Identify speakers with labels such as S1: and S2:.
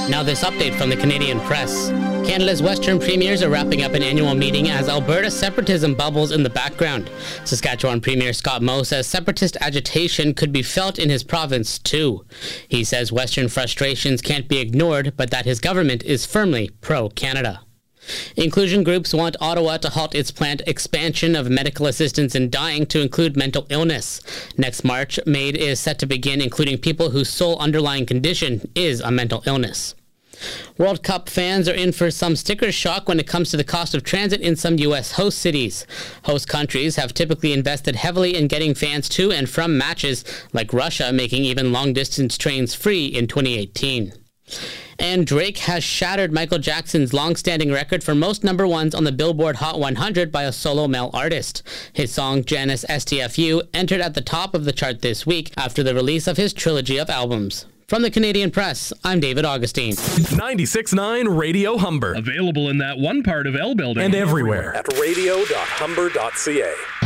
S1: Now this update from the Canadian Press. Canada's Western premiers are wrapping up an annual meeting as Alberta separatism bubbles in the background. Saskatchewan Premier Scott Moe says separatist agitation could be felt in his province too. He says Western frustrations can't be ignored, but that his government is firmly pro-Canada. Inclusion groups want Ottawa to halt its planned expansion of medical assistance in dying to include mental illness. Next March, MAID is set to begin including people whose sole underlying condition is a mental illness. World Cup fans are in for some sticker shock when it comes to the cost of transit in some U.S. host cities. Host countries have typically invested heavily in getting fans to and from matches, like Russia making even long-distance trains free in 2018. And Drake has shattered Michael Jackson's long-standing record for most number ones on the Billboard Hot 100 by a solo male artist. His song Janice STFU entered at the top of the chart this week after the release of his trilogy of albums. From the Canadian Press, I'm David Augustine.
S2: 96.9 Radio Humber.
S3: Available in that one part of L building.
S2: And everywhere.
S4: At radio.humber.ca.